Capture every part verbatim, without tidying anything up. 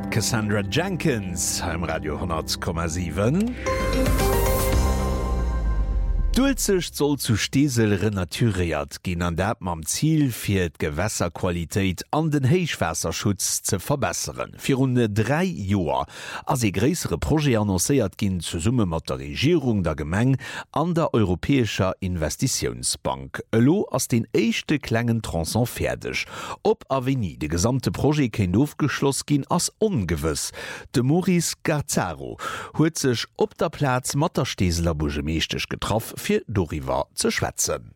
Cassandra Jenkins im Radio hundert Komma sieben. Dulzech soll zu Stesel renaturiert gin an dat mam Ziel fir d Gewässerqualitéit an den Heichwässerschutz ze verbesseren. Fi runde drei Joer ass e gräisere Projekt annoncéiert ginn zu Summe mat der Regierung der Gemeng an der Europäescher Investitionsbank. Elo ass den éischchte klengen Tronçon fertigch. Op Aveni de gesamte Projekt kenint aufgeschloss ginn ass ongewëss. De Maurice Garzaro huet sech op der Platz mat der Steseler Bugemeeschtech getroffen fir doriwer ze schwätzen.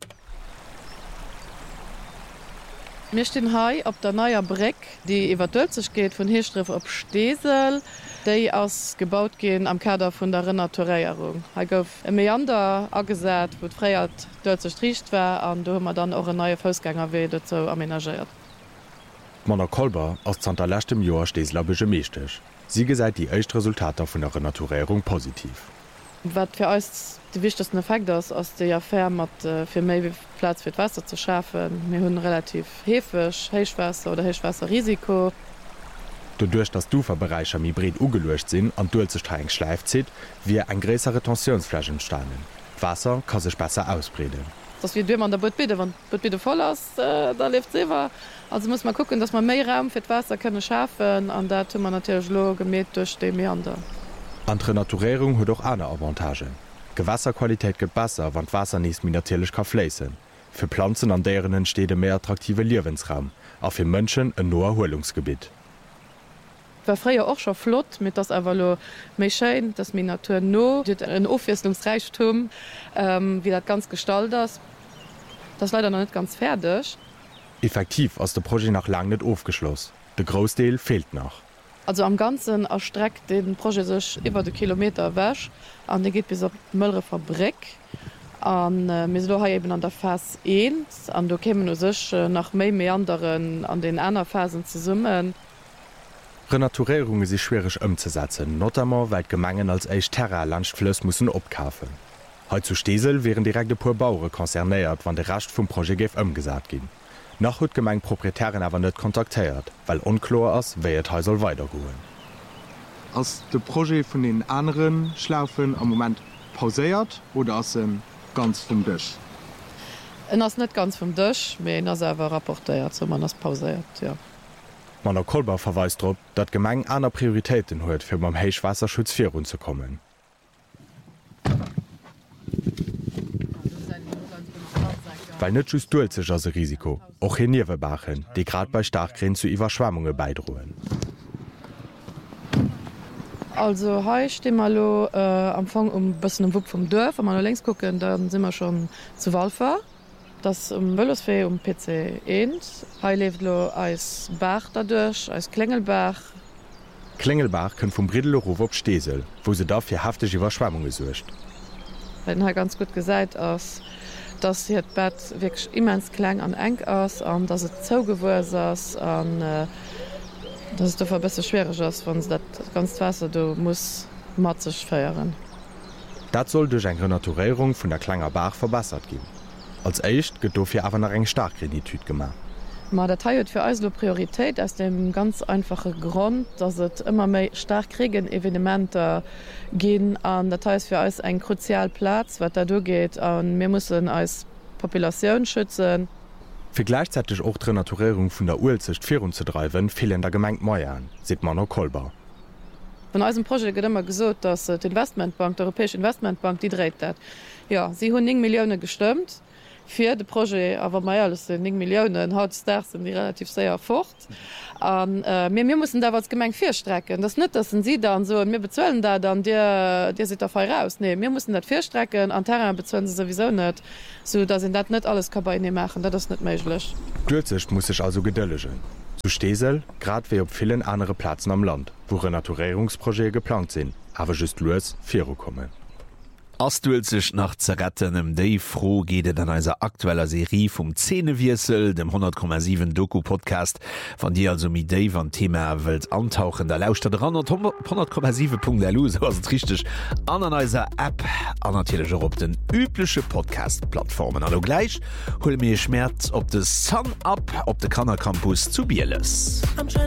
Mir stehen hai op der neuer Breck, die iwwer dölzech geht vun Hirschriff op Stesel, déi ass gebaut gehen am Kader vun der Renaturéierung. Ha gouf e Meander agesät, wo d'réiert dölzech triicht wär, an do hummer dann och e neue Fußgängerwee dazu aménagiert. Mona Kolber aus Zter lachtem Joer Steseler Bugemeeschtech. Sie gesäit die éicht Resultater vun der Renaturierung positiv. Wat fir uns de wichtigsten Effekt ass ass de Aaffaire mat äh, fir méi Platz fir d Wasser zu schaffen. mir hunn relativ hefech, Heichwasser oder Heichwasserrisiko. Dodurch dass d'Uferbereicher mi bret ugeluecht sinn an dulzestreing schleift zit, wie eng gräser Retentionsflaschen stanen. Wasser kann sech besser ausbreden. Dats wie dummer an der Boot bitte, wann Boot bitte voll ass, äh, da lebt sewer. Also muss man gucken, dass man méi Raum fir d Wasser könne schaffen, an dat man natürlich lo gemet durch de Meander. An Renaturierung huet auch aner Avantage. Gewasserqualität get besser, wann Wasser nies minatierlech kann flessen. Für Pflanzen an deren entsteht e mehr attraktive Liwensraum, a fir Mënschen en no Erholungsgebiet. War freier auch schon flott mit das Evalu méischein, dass min Natur no dit en Aufwieslungsreichtum ähm, wie dat ganz gestalt ist. Das leider noch nicht ganz fertig. Effektiv aus der Projekt nach lang net aufgeschloss. De Großdeel fehlt noch. Also am ganzen erstreckt den Projekt sech iwwer de Kilometer wäsch an de geht bis op Mëllre Fabrik an äh, mis do ha eben an der Fas een an du kämen no sech äh, nach méi mé anderen an den Äner Phasen ze summen. Renaturierung sich schwerisch umzusetzen, notamment weil Gemengen als eich Terra Landflöss mussssen opkafen. Heut zu Stesel wären direkte pur Bauure konzernéiert, wann de racht vum Projekt gef umgesat gin. Nach huet Gemeng Proprietären awer net kontaktéiert, weil onklor ass wéi et he soll weitergoen. Ass de Projekt vun den anderen Schlaufen am moment pauséiert oder ass ganz vum Dëch? En ass net ganz vum Dëch, méi en aswer rapportéiert, zo man ass pauséiert. Ja. Manner Kolber verweist op, dat Gemeng aner Prioritäten huet fir mam Heichwasserschutz virun zu kommen. Weil net just dulzech as e Risiko, och hin Niewebachen, die grad bei Starkgrin zu Iwerschwammunge beidroen. Also heich de mal lo äh, am Fong um bëssen Wupp vum Dörf, man längs gucken, dann simmer schon zu Walfer. Das um Wëllosfee um P C eins. Hei lebt lo als Bach dadurch, als Klengelbach. Klengelbach kën vum Bridelow op Stesel, wo se da fir haftig Iwerschwammunge suercht. Wenn ha ganz gut gesäit ass, dass hier Bett wirklich immens klein an eng ass, an dass es zougewurs ass an äh, dass es dafür besser schwierig ist, wenn das ganz Wasser du muss matzig feieren. Dat soll durch eine Renaturierung von der Klanger Bach verbessert gehen. Als echt geht dafür aber noch ein Starkreditüt gemacht. Ma der Teil für uns Priorität aus dem ganz einfachen Grund, dass es immer mehr starkregen Evenementer gehen an der Teil für uns ein Kruzialplatz, was da durchgeht, und wir müssen als Population schützen. Für gleichzeitig auch die Renaturierung von der Uelzicht voranzutreiben, fehlen der Gemeinde Meiern, sieht Manner Kolber. Von unserem Projekt wird immer gesagt, dass die Investmentbank, die Europäische Investmentbank, die dreht das. Ja, sie haben neun Millionen gestimmt. Für das Projekt, aber mehr als neun Millionen, hat es sind die relativ sehr fort. Und, äh, wir, wir müssen da was gemein vierstrecken. Das ist nicht, dass sie dann so, wir bezahlen da dann, der, der sieht da frei raus. Nee, wir müssen das vierstrecken, an Terrain bezahlen sie sowieso nicht. So, dass sie das nicht alles Kabine machen, das ist nicht möglich. Dulzig muss sich also geduldigen. Zu Stesel, gerade wie auf vielen anderen Plätzen am Land, wo Renaturierungsprojekte geplant sind, aber just los vier kommen. As dulzech nach zerretten em Dave froh geht an eiser aktueller Serie vum Zähnewirsel, dem hundert Komma sieben Doku-Podcast, van dir also mit Dave an Thema welt antauchen, der lauscht der hundert Komma sieben Punkt L U, so was richtig, an an eiser App, an natürlich op den übliche Podcast-Plattformen. Hallo gleich, hol mir Schmerz op de Sun Up, op de Kanner Campus zu Bieles.